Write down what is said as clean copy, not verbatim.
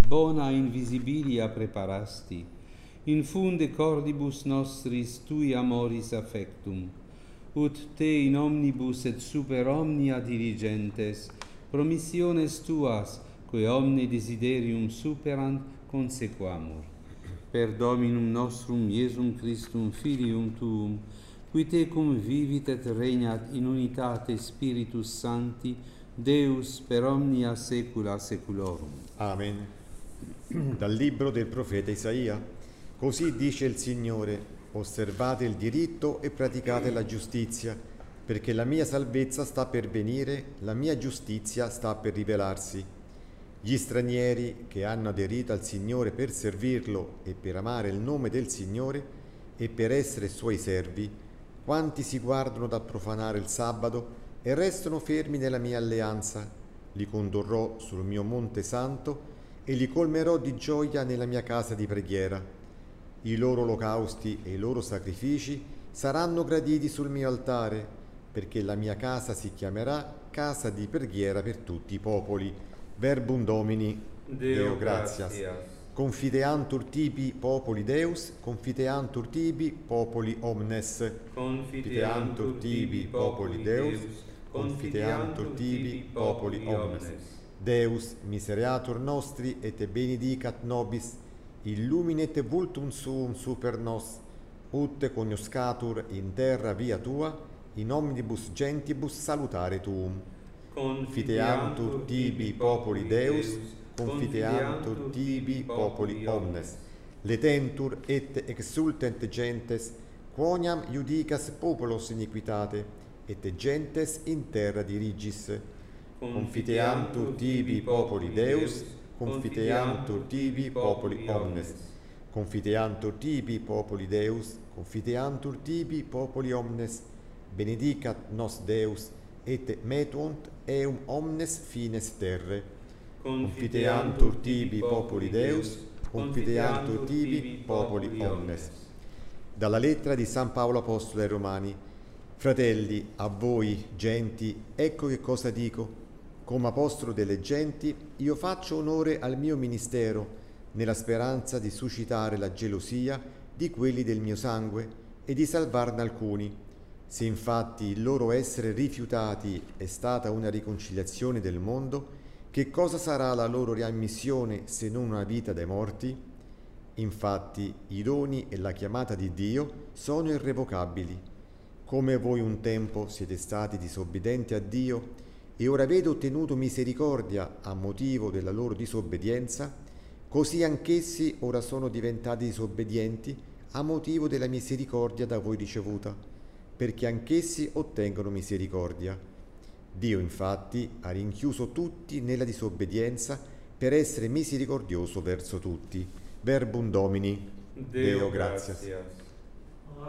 bona invisibilia preparasti, infunde cordibus nostris tui amoris affectum, ut te in omnibus et super omnia diligentes, promissiones tuas, quae omne desiderium superant, consequamur. Per Dominum nostrum Iesum Christum, Filium tuum, qui tecum vivit et regnat in unitate Spiritus Sancti, Deus per omnia saecula saeculorum. Amen. Dal libro del profeta Isaia. Così dice il Signore: osservate il diritto e praticate la giustizia, perché la mia salvezza sta per venire, la mia giustizia sta per rivelarsi. Gli stranieri che hanno aderito al Signore per servirlo e per amare il nome del Signore e per essere suoi servi, quanti si guardano dal profanare il sabato e restano fermi nella mia alleanza, li condurrò sul mio monte santo e li colmerò di gioia nella mia casa di preghiera. I loro olocausti e i loro sacrifici saranno graditi sul mio altare, perché la mia casa si chiamerà casa di preghiera per tutti i popoli. Verbum Domini, Deo gratias. Confideantur tibi popoli Deus, confiteantur tibi popoli omnes. Confiteantur tibi popoli Deus, confiteantur tibi popoli omnes. Deus misereatur nostri et benedicat nobis, illuminet vultum suum super nos, ut cognoscatur in terra via tua, in omnibus gentibus salutare tuum. Confiteantur tibi popoli Deus, confiteantur tibi popoli omnes. Letentur et exultent gentes, quoniam iudicas populos iniquitate, et gentes in terra dirigis. Confiteantur tibi popoli Deus, confiteantur tibi popoli omnes. Confiteantur tibi popoli Deus, confiteantur tibi popoli omnes. Benedicat nos Deus, et metuunt eum omnes fines terre. Confiteantur tibi popoli Deus, confiteantur tibi popoli omnes. Dalla lettera di San Paolo Apostolo ai Romani. Fratelli, a voi, genti, ecco che cosa dico. Come apostolo delle genti, io faccio onore al mio ministero, nella speranza di suscitare la gelosia di quelli del mio sangue e di salvarne alcuni. Se infatti il loro essere rifiutati è stata una riconciliazione del mondo, che cosa sarà la loro riammissione se non una vita dai morti? Infatti i doni e la chiamata di Dio sono irrevocabili. Come voi un tempo siete stati disobbedienti a Dio e ora avete ottenuto misericordia a motivo della loro disobbedienza, così anch'essi ora sono diventati disobbedienti a motivo della misericordia da voi ricevuta, perché anch'essi ottengono misericordia. Dio infatti ha rinchiuso tutti nella disobbedienza per essere misericordioso verso tutti. Verbum Domini, Deo gratias.